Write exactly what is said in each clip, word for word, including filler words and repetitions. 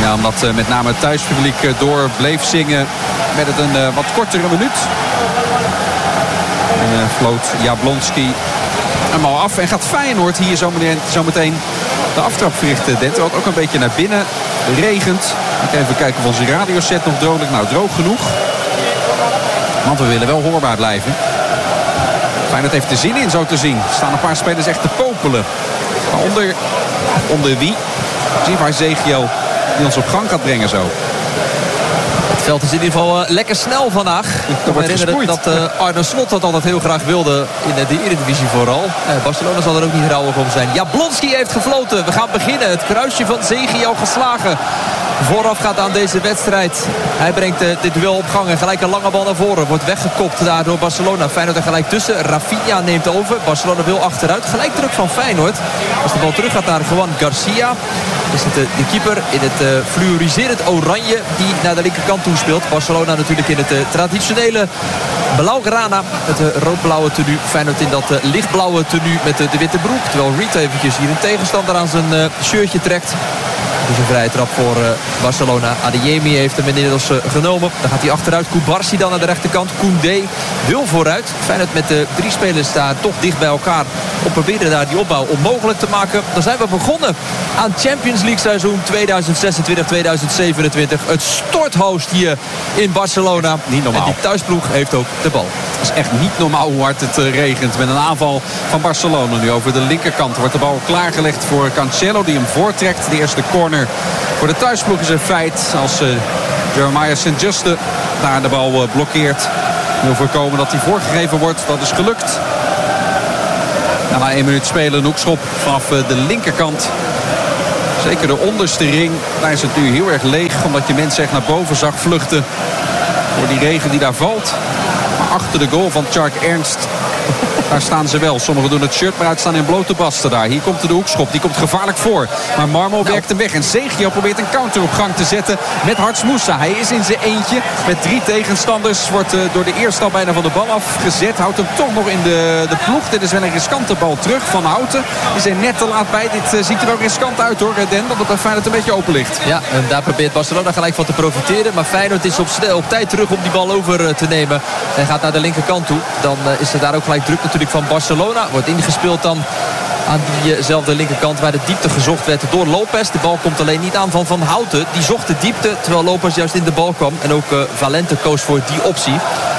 Ja, omdat uh, met name het thuispubliek uh, door bleef zingen, werd het een uh, wat kortere minuut. En uh, floot Jablonski hem al af. En gaat Feyenoord hier zometeen, zometeen de aftrap verrichten. Dit wordt ook een beetje naar binnen. Regent. Ik even kijken of onze radioset nog droog. Nou, droog genoeg. Want we willen wel hoorbaar blijven. Feyenoord heeft er zin in, zo te zien. Er staan een paar spelers echt te popelen. Maar onder, onder wie? Zien waar Zegiel die ons op gang gaat brengen zo. Het veld is in ieder geval uh, lekker snel vandaag. Ik me herinneren dat uh, Arne Slot dat altijd heel graag wilde in uh, de Eredivisie vooral. Uh, Barcelona zal er ook niet rouwig om zijn. Jablonski heeft gefloten. We gaan beginnen. Het kruisje van Zegiel geslagen. Vooraf gaat aan deze wedstrijd. Hij brengt uh, dit duel op gang en gelijk een lange bal naar voren. Wordt weggekopt daar door Barcelona. Feyenoord er gelijk tussen. Rafinha neemt over. Barcelona wil achteruit. Gelijk druk van Feyenoord. Als de bal terug gaat naar Juan Garcia. Is het de, de keeper in het uh, fluoriserend oranje die naar de linkerkant toe speelt. Barcelona natuurlijk in het uh, traditionele blauwgrana. Het uh, rood-blauwe tenue. Feyenoord in dat uh, lichtblauwe tenue met uh, de witte broek. Terwijl Reed eventjes hier een tegenstander aan zijn uh, shirtje trekt. Dus een vrije trap voor uh, Barcelona. Adeyemi heeft hem inmiddels uh, genomen. Dan gaat hij achteruit. Koubarsi dan naar de rechterkant. Koundé wil vooruit. Feyenoord met de drie spelers daar toch dicht bij elkaar. Om proberen daar die opbouw onmogelijk te maken. Dan zijn we begonnen aan Champions League seizoen tweeduizend zesentwintig tweeduizend zevenentwintig. Het storthost hier in Barcelona. Niet normaal. En die thuisploeg heeft ook de bal. Het is echt niet normaal hoe hard het uh, regent. Met een aanval van Barcelona nu over de linkerkant. Wordt de bal klaargelegd voor Cancelo die hem voortrekt. De eerste corner voor de thuisploeg is een feit. Als uh, Jeremiah Saint-Juste daar de bal uh, blokkeert. Wil voorkomen dat hij voorgegeven wordt. Dat is gelukt. En na één minuut spelen een hoekschop vanaf uh, de linkerkant. Zeker de onderste ring. Daar is het nu heel erg leeg. Omdat je mensen echt naar boven zag vluchten. Door die regen die daar valt. Maar achter de goal van Tjark Ernst. Daar staan ze wel. Sommigen doen het shirt maar uit, staan in blote basten daar. Hier komt de hoekschop. Die komt gevaarlijk voor. Maar Marmo nou. werkt hem weg. En Zegiel probeert een counter op gang te zetten met Harts Moussa. Hij is in zijn eentje met drie tegenstanders. Wordt uh, door de eerste al bijna van de bal afgezet. Houdt hem toch nog in de, de ploeg. Dit is wel een riskante bal terug van Houten. Is er net te laat bij. Dit uh, ziet er ook riskant uit hoor, Den. Dat het bij Feyenoord een beetje open ligt. Ja, en daar probeert Barcelona gelijk van te profiteren. Maar Feyenoord is op, op tijd terug om die bal over uh, te nemen. En gaat naar de linkerkant toe. Dan uh, is er daar ook gelijk druk natuurlijk van Barcelona. Wordt ingespeeld dan aan diezelfde linkerkant waar de diepte gezocht werd door Lopez. De bal komt alleen niet aan van Van Houten. Die zocht de diepte terwijl Lopez juist in de bal kwam. En ook uh, Valente koos voor die optie.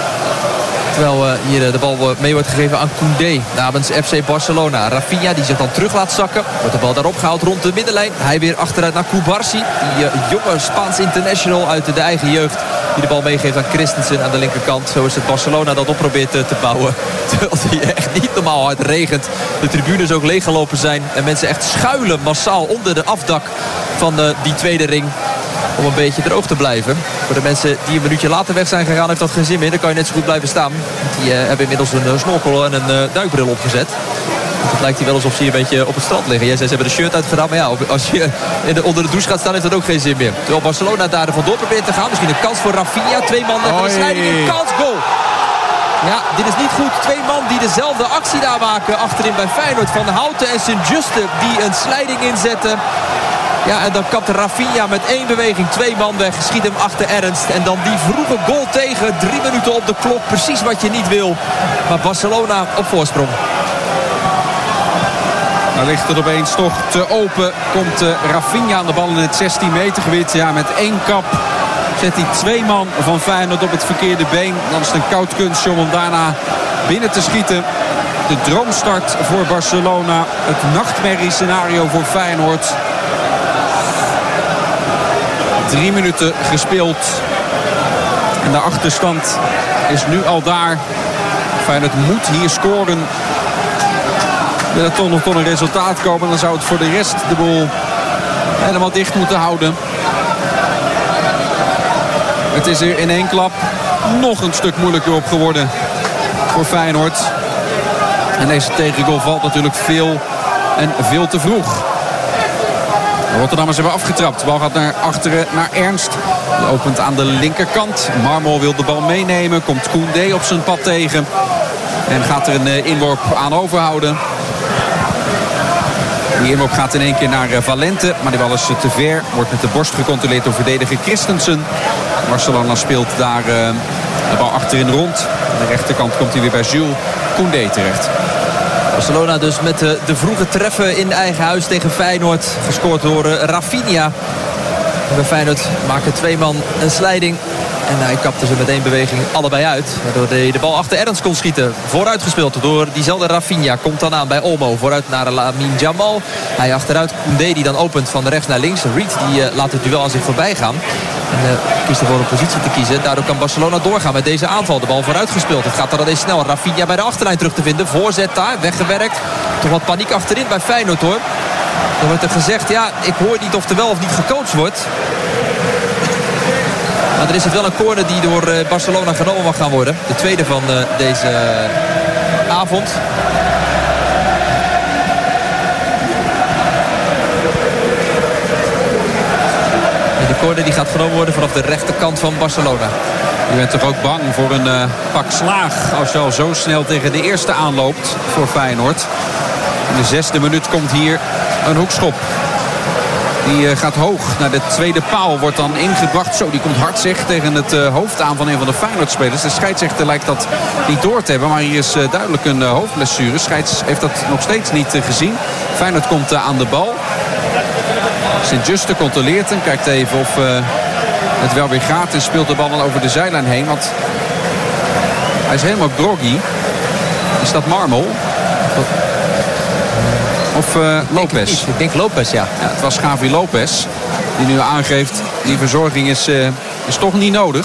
Terwijl uh, hier de bal mee wordt gegeven aan Koundé namens F C Barcelona. Rafinha die zich dan terug laat zakken. Wordt de bal daarop gehaald rond de middenlijn. Hij weer achteruit naar Koubarsi. Die uh, jonge Spaans international uit de eigen jeugd. Die de bal meegeeft aan Christensen aan de linkerkant. Zo is het Barcelona dat op probeert te, te bouwen. Terwijl het echt niet normaal hard regent. De tribunes ook leeggelopen zijn. En mensen echt schuilen massaal onder de afdak van uh, die tweede ring. Om een beetje droog te blijven. Voor de mensen die een minuutje later weg zijn gegaan heeft dat geen zin meer. Dan kan je net zo goed blijven staan. Die uh, hebben inmiddels een uh, snorkel en een uh, duikbril opgezet. Het lijkt hier wel alsof ze hier een beetje op het strand liggen. Jij zei ze hebben de shirt uitgedaan. Maar ja, als je in de, onder de douche gaat staan heeft dat ook geen zin meer. Terwijl Barcelona daar er vandoor probeert te gaan. Misschien een kans voor Rafinha. Twee man naar de slijding. Een kans. Goal. Ja, dit is niet goed. Twee man die dezelfde actie daar maken. Achterin bij Feyenoord. Van Houten en Saint-Juste die een slijding inzetten. Ja, en dan kapt Rafinha met één beweging twee man weg. Schiet hem achter Ernst. En dan die vroege goal tegen. Drie minuten op de klok. Precies wat je niet wil. Maar Barcelona op voorsprong. Dan ligt het opeens toch te open. Komt uh, Rafinha aan de bal in het zestien meter gebied. Ja, met één kap zet hij twee man van Feyenoord op het verkeerde been. Dan is het een koud kunstje om daarna binnen te schieten. De droomstart voor Barcelona. Het nachtmerriescenario voor Feyenoord. Drie minuten gespeeld. En de achterstand is nu al daar. Feyenoord moet hier scoren. Wil er toch nog tot een resultaat komen. Dan zou het voor de rest de boel helemaal dicht moeten houden. Het is er in één klap nog een stuk moeilijker op geworden voor Feyenoord. En deze tegengoal valt natuurlijk veel en veel te vroeg. De Rotterdammers hebben afgetrapt. De bal gaat naar achteren, naar Ernst. Die opent aan de linkerkant. Marmol wil de bal meenemen. Komt Koundé op zijn pad tegen. En gaat er een inworp aan overhouden. Die inworp gaat in één keer naar Valente. Maar die bal is te ver. Wordt met de borst gecontroleerd door verdediger Christensen. Barcelona speelt daar uh, de bal achterin rond. Aan de rechterkant komt hij weer bij Jules Koundé terecht. Barcelona dus met de, de vroege treffen in eigen huis tegen Feyenoord. Gescoord door uh, Rafinha. En bij Feyenoord maken twee man een slijding. En hij kapte ze met één beweging allebei uit. Waardoor hij de bal achter Ernst kon schieten. Vooruit gespeeld door diezelfde Rafinha. Komt dan aan bij Olmo. Vooruit naar Lamine Yamal. Hij achteruit. Koundé die dan opent van rechts naar links. Reed die uh, laat het duel aan zich voorbij gaan. En uh, kiest ervoor een positie te kiezen. Daardoor kan Barcelona doorgaan met deze aanval. De bal vooruit gespeeld. Het gaat dan ineens snel. Rafinha bij de achterlijn terug te vinden. Voorzet daar. Weggewerkt. Toch wat paniek achterin bij Feyenoord hoor. Dan wordt er gezegd. Ja, ik hoor niet of er wel of niet gecoacht wordt. Maar er is het wel een corner die door Barcelona genomen mag gaan worden. De tweede van uh, deze uh, avond. En de corner die gaat genomen worden vanaf de rechterkant van Barcelona. Je bent toch ook bang voor een uh, pak slaag als je al zo snel tegen de eerste aanloopt voor Feyenoord. In de zesde minuut komt hier een hoekschop. Die gaat hoog naar de tweede paal. Wordt dan ingebracht. Zo, die komt hard zeg tegen het uh, hoofd aan van een van de Feyenoord-spelers. De scheidsrechter lijkt dat niet door te hebben. Maar hier is uh, duidelijk een uh, hoofdblessure. Scheids heeft dat nog steeds niet uh, gezien. Feyenoord komt uh, aan de bal. Sint-Juste controleert hem. Kijkt even of uh, het wel weer gaat. En speelt de bal dan over de zijlijn heen. Want hij is helemaal groggy. Is dat Marmol? Of uh, Lopez? Ik, ik denk Lopez, ja. ja. Het was Gavi Lopez die nu aangeeft. Die verzorging is, uh, is toch niet nodig.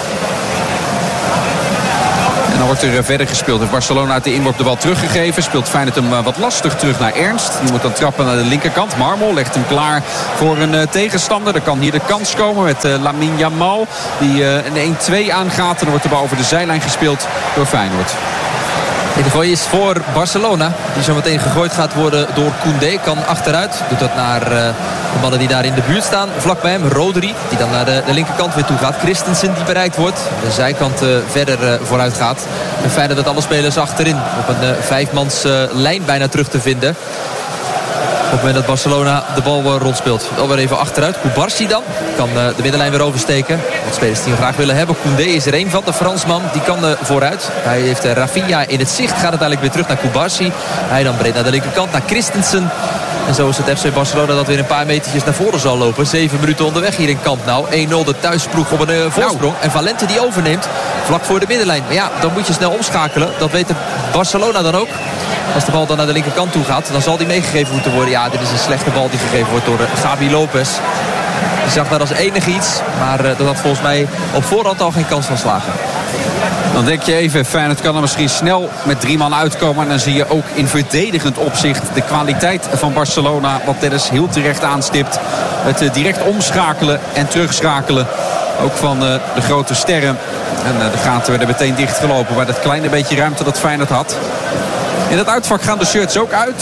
En dan wordt er uh, verder gespeeld. Heeft Barcelona uit de inworp de bal teruggegeven. Speelt Feyenoord hem uh, wat lastig terug naar Ernst. Die moet dan trappen naar de linkerkant. Marmol legt hem klaar voor een uh, tegenstander. Er kan hier de kans komen met uh, Lamine Yamal. Die uh, een één-twee aangaat. En dan wordt de bal over de zijlijn gespeeld door Feyenoord. De gooi is voor Barcelona. Die zo meteen gegooid gaat worden door Koundé. Kan achteruit. Doet dat naar uh, de mannen die daar in de buurt staan. Vlak bij hem Rodri. Die dan naar de, de linkerkant weer toe gaat. Christensen die bereikt wordt. De zijkant uh, verder uh, vooruit gaat. En verder dat alle spelers achterin. Op een uh, vijfmans uh, lijn bijna terug te vinden. Op het moment dat Barcelona de bal uh, rondspeelt. Wel weer even achteruit. Koubarsi dan. Kan uh, de middenlijn weer oversteken. Wat spelers die hem graag willen hebben. Koundé is er een van. De Fransman. Die kan uh, vooruit. Hij heeft uh, Rafinha in het zicht. Gaat uiteindelijk weer terug naar Koubarsi. Hij dan breed naar de linkerkant. Naar Christensen. En zo is het F C Barcelona dat weer een paar metertjes naar voren zal lopen. Zeven minuten onderweg hier in Camp Nou. één nul de thuisploeg op een uh, voorsprong. Nou. En Valente die overneemt. Vlak voor de middenlijn. Maar ja, dan moet je snel omschakelen. Dat weet de Barcelona dan ook. Als de bal dan naar de linkerkant toe gaat, dan zal die meegegeven moeten worden. Ja, dit is een slechte bal die gegeven wordt door uh, Gavi Lopez. Die zag daar als enige iets. Maar uh, dat had volgens mij op voorhand al geen kans van slagen. Dan denk je even, Feyenoord kan er misschien snel met drie man uitkomen. En dan zie je ook in verdedigend opzicht de kwaliteit van Barcelona. Wat Dennis heel terecht aanstipt. Het uh, direct omschakelen en terugschakelen. Ook van uh, de grote sterren. En uh, de gaten werden meteen dichtgelopen bij dat kleine beetje ruimte dat Feyenoord had. In het uitvak gaan de shirts ook uit.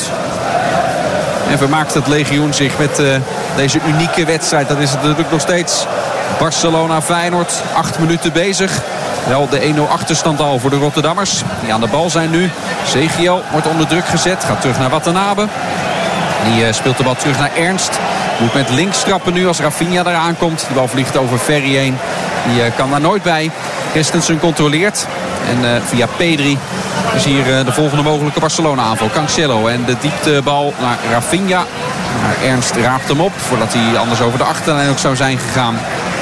En vermaakt het legioen zich met uh, deze unieke wedstrijd. Dat is het natuurlijk nog steeds. Barcelona-Feyenoord, acht minuten bezig. Wel de één nul achterstand al voor de Rotterdammers. Die aan de bal zijn nu. Segiel wordt onder druk gezet. Gaat terug naar Watanabe. Die uh, speelt de bal terug naar Ernst. Moet met links trappen nu als Rafinha daar aankomt. De bal vliegt over Ferry heen. Die uh, kan daar nooit bij. Christensen controleert. En uh, via Pedri is hier uh, de volgende mogelijke Barcelona aanval. Cancelo en de dieptebal naar Rafinha. Maar Ernst raapt hem op. Voordat hij anders over de achterlijn ook zou zijn gegaan.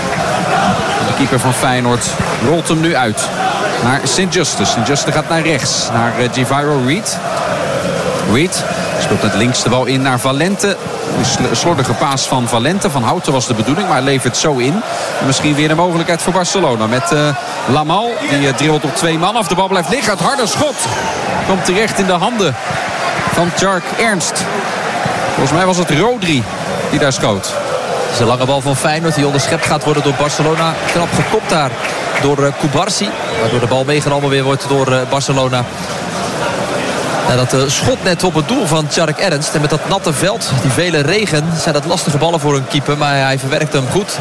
De keeper van Feyenoord rolt hem nu uit. Naar Sint-Juste. Sint-Juste gaat naar rechts. Naar uh, Javier Reed. Reed speelt met links de bal in naar Valente. Een slordige paas van Valente. Van Houten was de bedoeling, maar levert zo in. En misschien weer een mogelijkheid voor Barcelona. Met uh, Lamal, die uh, dribbelt op twee man af. De bal blijft liggen. Het harde schot komt terecht in de handen van Tjark Ernst. Volgens mij was het Rodri die daar schoot. Het is een lange bal van Feyenoord die onderschept gaat worden door Barcelona. Knap gekopt daar door uh, Koubarsi. Waardoor de bal meegenomen weer wordt door uh, Barcelona. Ja, dat uh, schot net op het doel van Tjark Ernst. En met dat natte veld, die vele regen, zijn dat lastige ballen voor een keeper. Maar hij verwerkt hem goed.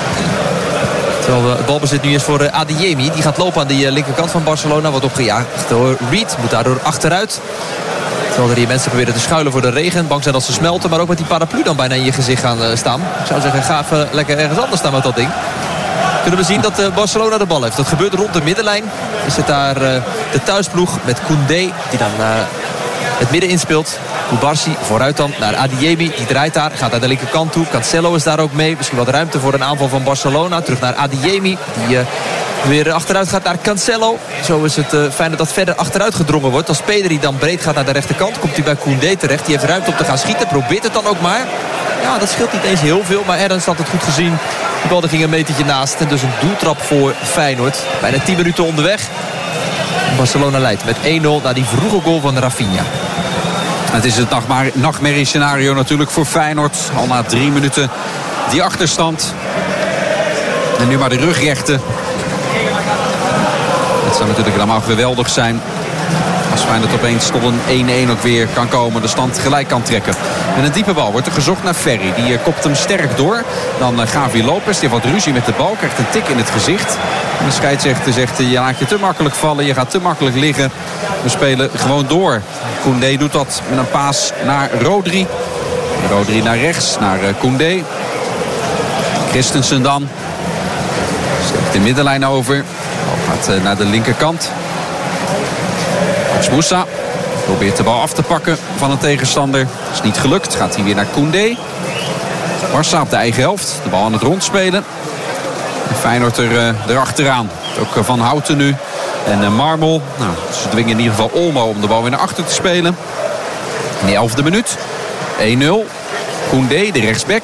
Terwijl uh, het balbezit nu is voor uh, Adeyemi. Die gaat lopen aan de uh, linkerkant van Barcelona. Wordt opgejaagd door Reed. Moet daardoor achteruit. Terwijl er hier mensen proberen te schuilen voor de regen. Bang zijn dat ze smelten, maar ook met die paraplu dan bijna in je gezicht gaan uh, staan. Ik zou zeggen, ga even lekker ergens anders staan met dat ding. Kunnen we zien dat uh, Barcelona de bal heeft. Dat gebeurt rond de middenlijn. Is het daar uh, de thuisploeg met Koundé die dan uh, het midden inspeelt. Koubarsi vooruit dan naar Adeyemi. Die draait daar, gaat naar de linkerkant toe. Cancelo is daar ook mee. Misschien wat ruimte voor een aanval van Barcelona. Terug naar Adeyemi. Die uh, weer achteruit gaat naar Cancelo. Zo is het uh, fijn dat dat verder achteruit gedrongen wordt. Als Pedri dan breed gaat naar de rechterkant, komt hij bij Koundé terecht. Die heeft ruimte om te gaan schieten. Probeert het dan ook maar. Ja, dat scheelt niet eens heel veel. Maar Ernst had het goed gezien. De bal ging een metertje naast. En dus een doeltrap voor Feyenoord. Bijna tien minuten onderweg. Barcelona leidt met één nul naar die vroege goal van Rafinha. Het is het nachtmerrie-scenario natuurlijk voor Feyenoord. Al na drie minuten die achterstand. En nu maar de rug rechten. Het zou natuurlijk helemaal geweldig zijn als Feyenoord opeens tot een één-één ook weer kan komen. De stand gelijk kan trekken. Met een diepe bal wordt er gezocht naar Ferry. Die uh, kopt hem sterk door. Dan uh, Gavi Lopez. Die heeft wat ruzie met de bal. Krijgt een tik in het gezicht. En de scheidsrechter zegt, uh, je laat je te makkelijk vallen. Je gaat te makkelijk liggen. We spelen gewoon door. Koundé doet dat met een paas naar Rodri. Rodri naar rechts. Naar uh, Koundé. Christensen dan. Steekt de middenlijn over. Bal gaat uh, naar de linkerkant. Moussa probeert de bal af te pakken van een tegenstander. Is niet gelukt. Gaat hij weer naar Koundé. Barça op de eigen helft. De bal aan het rondspelen. En Feyenoord er, uh, erachteraan. Ook uh, Van Houten nu. En uh, Marmol. Nou, ze dwingen in ieder geval Olmo om de bal weer naar achter te spelen. In de elfde minuut. één nul. Koundé, de rechtsback.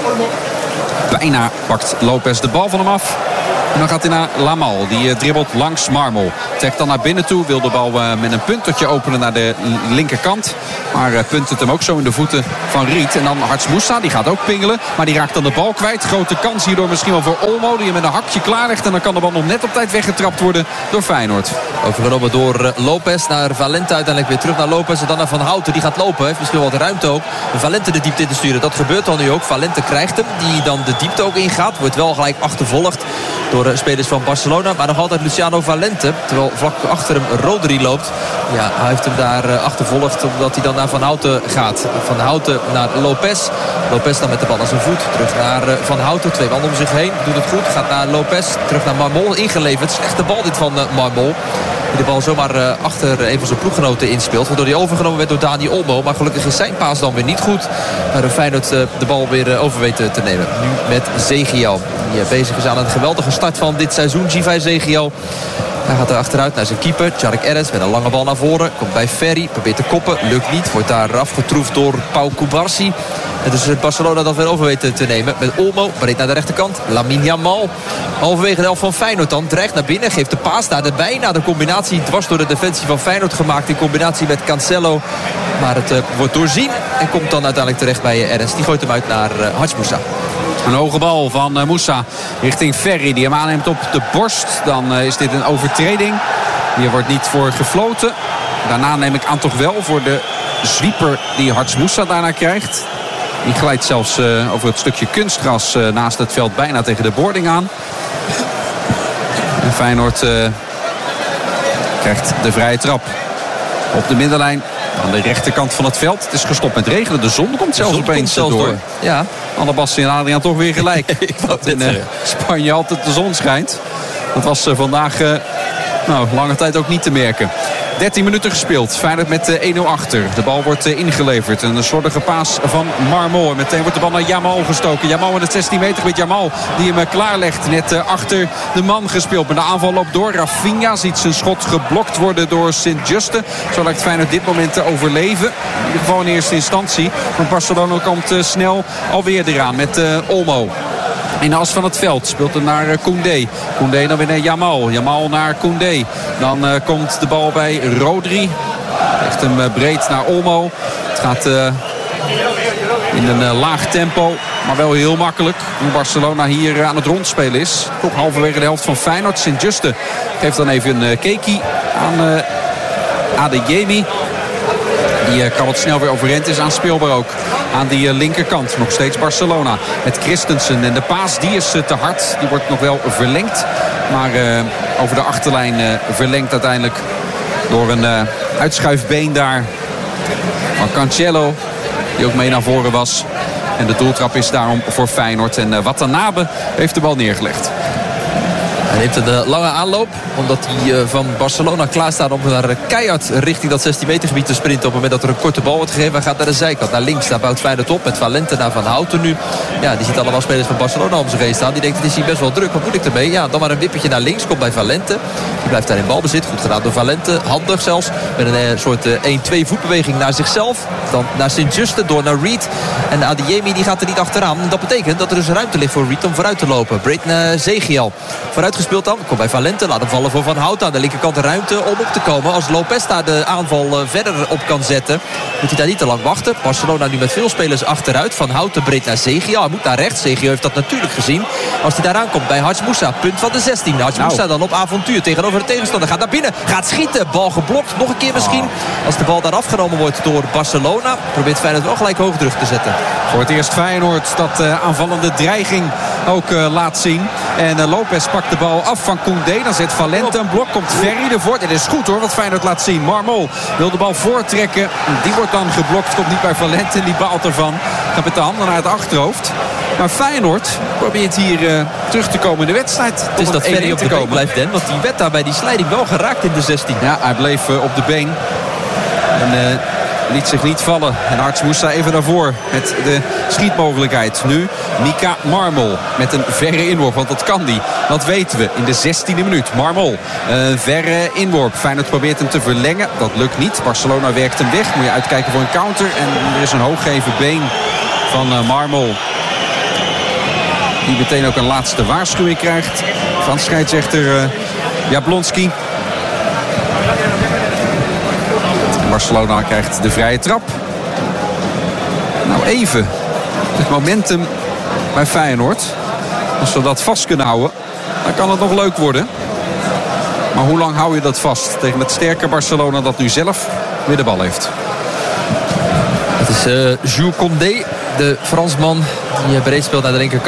Bijna pakt Lopez de bal van hem af. En dan gaat hij naar Lamal. Die uh, dribbelt langs Marmol. Trekt dan naar binnen toe. Wil de bal uh, met een puntertje openen naar de linkerkant. Maar uh, punt het hem ook zo in de voeten van Riet. En dan Harts Moussa. Die gaat ook pingelen. Maar die raakt dan de bal kwijt. Grote kans hierdoor misschien wel voor Olmo. Die hem met een hakje klaarlegt. En dan kan de bal nog net op tijd weggetrapt worden door Feyenoord. Overgenomen door uh, Lopez naar Valente. Uiteindelijk weer terug naar Lopez. En dan naar Van Houten. Die gaat lopen. Heeft misschien wat ruimte ook. Valente de diepte in te sturen. Dat gebeurt dan nu ook. Valente krijgt hem. Die dan de diepte ook ingaat. Wordt wel gelijk achtervolgd door de spelers van Barcelona. Maar nog altijd Luciano Valente. Terwijl vlak achter hem Rodri loopt. Ja, hij heeft hem daar uh, achtervolgd. Omdat hij dan naar Van Houten gaat. Van Houten naar Lopez. Lopez dan met de bal aan zijn voet. Terug naar uh, Van Houten. Twee man om zich heen. Doet het goed. Gaat naar Lopez. Terug naar Marmol. Ingeleverd. Slechte bal dit van uh, Marmol. Die de bal zomaar uh, achter een van zijn ploeggenoten inspeelt. Waardoor hij overgenomen werd door Dani Olmo. Maar gelukkig is zijn paas dan weer niet goed. Maar de Feyenoord uh, de bal weer uh, over weet te, te nemen. Nu met Zegiel. Die uh, bezig is aan een geweldige start van dit seizoen. Givay Zegiel. Hij gaat er achteruit naar zijn keeper. Tjarek Erens met een lange bal naar voren. Komt bij Ferry. Probeert te koppen. Lukt niet. Wordt daar afgetroefd door Pau Koubarsi. En dus Barcelona dat weer over weet te nemen. Met Olmo. Breed naar de rechterkant. Lamine Yamal. Halverwege de helft van Feyenoord dan. Dreigt naar binnen. Geeft de paas daar erbij. Na de combinatie dwars door de defensie van Feyenoord gemaakt. In combinatie met Cancelo. Maar het uh, wordt doorzien. En komt dan uiteindelijk terecht bij uh, Erens. Die gooit hem uit naar uh, Harts Moussa. Een hoge bal van uh, Moussa richting Ferry. Die hem aanneemt op de borst. Dan uh, is dit een overtreding. Hier wordt niet voor gefloten. Daarna neem ik aan toch wel voor de zwieper die Harts Moussa daarna krijgt. Die glijdt zelfs uh, over het stukje kunstgras uh, naast het veld bijna tegen de boarding aan. En Feyenoord uh, krijgt de vrije trap op de middenlijn. Aan de rechterkant van het veld. Het is gestopt met regenen. De zon komt zelfs opeens door. door. Ja. Alle Basti en Adriaan toch weer gelijk. Dat in uh, Spanje altijd de zon schijnt. Dat was uh, vandaag uh, nou, lange tijd ook niet te merken. dertien minuten gespeeld. Feyenoord met uh, één nul achter. De bal wordt uh, ingeleverd. Een slordige paas van Marmol. En meteen wordt de bal naar Yamal gestoken. Yamal in het zestien meter met Yamal. Die hem uh, klaarlegt. Net uh, achter de man gespeeld. Maar de aanval loopt door. Rafinha ziet zijn schot geblokt worden door Sint-Juste. Zo lijkt Feyenoord dit moment te overleven. In ieder geval in eerste instantie. Want Barcelona komt uh, snel alweer eraan met uh, Olmo. In de as van het veld speelt het naar uh, Koundé. Koundé dan weer naar Yamal. Yamal naar Koundé. Dan uh, komt de bal bij Rodri. Legt hem uh, breed naar Olmo. Het gaat uh, in een uh, laag tempo. Maar wel heel makkelijk. Hoe Barcelona hier uh, aan het rondspelen is. Ook halverwege de helft van Feyenoord. Sint-Juste geeft dan even een uh, keekie aan uh, Adeyemi. Die uh, kan wat snel weer overeind is aanspeelbaar ook. Aan die uh, linkerkant. Nog steeds Barcelona. Met Christensen. En de paas die is uh, te hard. Die wordt nog wel verlengd. Maar uh, over de achterlijn uh, verlengd uiteindelijk. Door een uh, uitschuifbeen daar van Cancelo, die ook mee naar voren was. En de doeltrap is daarom voor Feyenoord. En uh, Watanabe heeft de bal neergelegd. Hij heeft een uh, lange aanloop. Omdat hij uh, van Barcelona klaarstaat om naar uh, keihard richting dat zestien meter gebied te sprinten. Op het moment dat er een korte bal wordt gegeven. Hij gaat naar de zijkant, naar links. Daar bouwt Feyenoord op met Valente naar Van Houten nu. Ja, die ziet allemaal spelers van Barcelona om zich heen staan. Die denkt, het is hier best wel druk. Wat moet ik ermee? Ja, dan maar een wippertje naar links. Komt bij Valente. Die blijft daar in balbezit. Goed gedaan door Valente. Handig zelfs. Met een uh, soort uh, één-twee voetbeweging naar zichzelf. Dan naar Sint-Juste door naar Reed. En Adeyemi die gaat er niet achteraan. En dat betekent dat er dus ruimte ligt voor Reed om vooruit te lopen. Braden Zegiel. Vooruit gespeeld dan. Komt bij Valente. Laat hem vallen voor Van Houten. Aan de linkerkant de ruimte om op te komen. Als Lopez daar de aanval uh, verder op kan zetten, moet hij daar niet te lang wachten. Barcelona nu met veel spelers achteruit. Van Houten breed naar Zegiel. Hij moet naar rechts. Zegiel heeft dat natuurlijk gezien. Als hij daar aankomt bij Hadj Moussa. Punt van de zestien. Hadj Moussa dan op avontuur tegenover de tegenstander. Gaat naar binnen. Gaat schieten. Bal geblokt. Nog een keer misschien. Als de bal daar afgenomen wordt door Barcelona, probeert Feyenoord wel gelijk hoog terug te zetten. Voor het eerst Feyenoord dat uh, aanvallende dreiging ook uh, laat zien. En uh, Lopez pakt de bal af van Koundé. Dan zet Valente een blok. Komt Verri ervoor. Dit is goed hoor wat Feyenoord laat zien. Marmol wil de bal voortrekken. Die wordt dan geblokt. Komt niet bij Valente. En die baalt ervan. Gaat met de handen naar het achterhoofd. Maar Feyenoord probeert hier uh, terug te komen in de wedstrijd. Het is dat Verri op de been blijft, Den. Want die werd daar bij die slijding wel geraakt in de zestien. Ja, hij bleef uh, op de been. En uh, liet zich niet vallen. En Hadj Moussa even daarvoor met de schietmogelijkheid. Nu Mika Marmol met een verre inworp. Want dat kan die. Dat weten we in de zestiende minuut. Marmol, een verre inworp. Feyenoord probeert hem te verlengen. Dat lukt niet. Barcelona werkt hem weg. Moet je uitkijken voor een counter. En er is een hooggeven been van uh, Marmol. Die meteen ook een laatste waarschuwing krijgt van scheidsrechter uh, Jablonski. Barcelona krijgt de vrije trap. Nou even het momentum bij Feyenoord. Als we dat vast kunnen houden, dan kan het nog leuk worden. Maar hoe lang hou je dat vast tegen het sterke Barcelona dat nu zelf weer de bal heeft? Het is uh, Jules Koundé, de Fransman die breed speelt naar de linkerkant.